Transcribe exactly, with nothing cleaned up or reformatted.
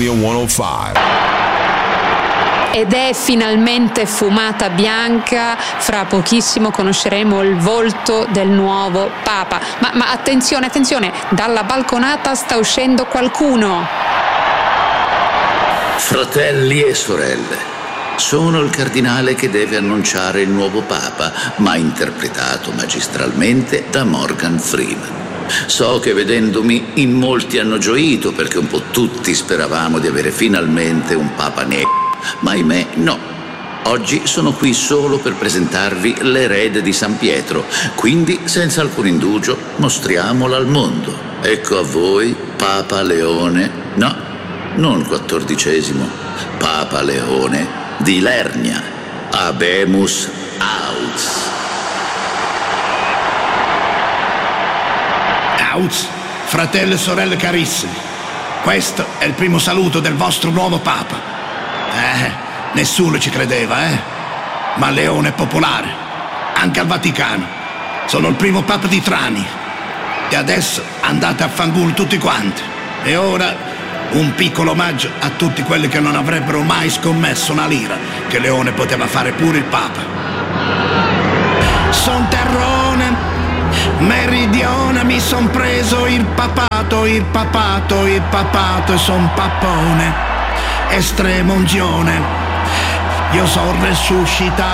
Radio centocinque. Ed è finalmente fumata bianca, fra pochissimo conosceremo il volto del nuovo Papa. Ma, ma attenzione, attenzione, dalla balconata sta uscendo qualcuno. Fratelli e sorelle, sono il cardinale che deve annunciare il nuovo Papa, ma interpretato magistralmente da Morgan Freeman. So che vedendomi in molti hanno gioito perché un po' tutti speravamo di avere finalmente un Papa nero. Ma ahimè no, oggi sono qui solo per presentarvi l'erede di San Pietro, quindi senza alcun indugio mostriamola al mondo. Ecco a voi Papa Leone, no, non quattordicesimo, Papa Leone di Lernia, Habemus Aus. Aus, fratelli e sorelle carissimi, questo è il primo saluto del vostro nuovo Papa. Eh, nessuno ci credeva, eh? Ma Leone è popolare, anche al Vaticano. Sono il primo Papa di Trani. E adesso andate a fanculo tutti quanti. E ora un piccolo omaggio a tutti quelli che non avrebbero mai scommesso una lira che Leone poteva fare pure il Papa. Son terrone, meridione, mi son preso il papato, il papato, il papato e son papone. Estrema unzione, io sono resuscitato.